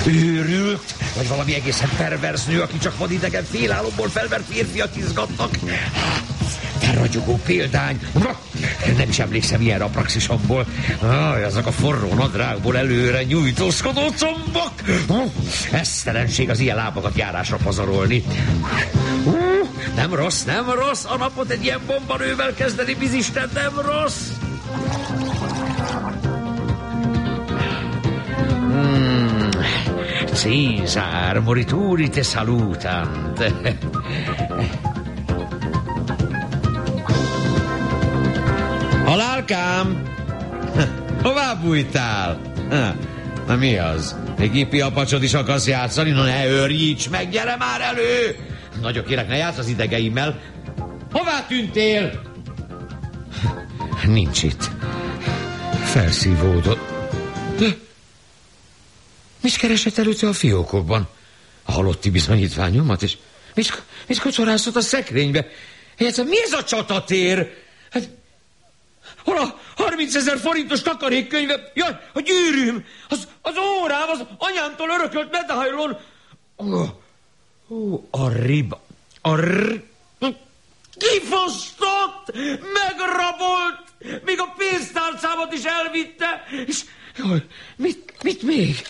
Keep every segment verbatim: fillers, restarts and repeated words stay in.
Őrült? Vagy valami egészen pervers nő, aki csak vadidegen félálomból felvert férfiak izgatnak? Te ragyogó példány! Nem is emlékszem ilyenre a praxisomból. Aj, azok a forró nadrágból előre nyújtózkodó combok! Esztelenség az ilyen lábakat járásra pazarolni. Nem rossz, nem rossz a napot egy ilyen bombanővel kezdeni, bizisten, nem rossz! Hmm. Cézár, morituri te salutant. Halálkám! Hová bújtál? Na mi az? Még ipi apacsot is akarsz játszani? No ne őrjíts meg, gyere már elő! Nagyon kérek, ne játsz az idegeimmel. Hová tűntél? Nincs itt. Felszívódott. Mit keresett előtte a fiókokban? A halotti bizonyítványomat, és mit, mit kocsorászott a szekrénybe? Egyszer, mi ez a csatatér? Hát, hol a harmincezer forintos takarékkönyve? Jaj, a gyűrűm, az, az órám, az anyámtól örökölt medaillon. Ó, ó, a riba, a r... Kifosztott, megrabolt, még a pénztárcámat is elvitte, és jaj, mit, mit még?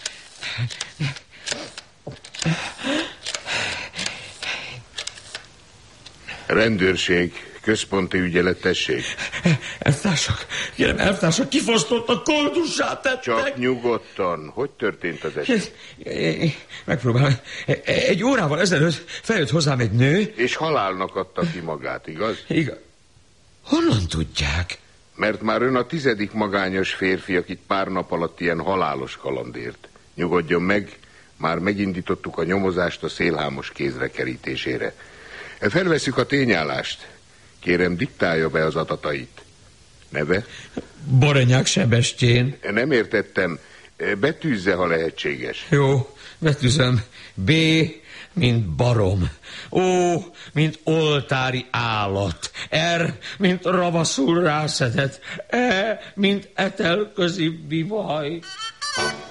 Rendőrség, központi ügyelet, tessék. Elvtársak, kérem, elvtársak, kifosztottak, koldussá tettek. Csak nyugodtan. Hogy történt az eset? Megpróbálom. Egy órával ezelőtt feljött hozzám egy nő. És halálnak adta ki magát, igaz? Igaz. Honnan tudják? Mert már ön a tizedik magányos férfi, akit pár nap alatt ilyen halálos kalandért. Nyugodjon meg, már megindítottuk a nyomozást a szélhámos kézre kerítésére. Felveszük a tényállást. Kérem, diktálja be az adatait. Neve? Borenyák Sebestyén. Nem értettem. Betűzze, ha lehetséges. Jó, betűzöm. B, mint barom. O, mint oltári állat. R, mint ravaszul rászedett. E, mint etelközi bivaj.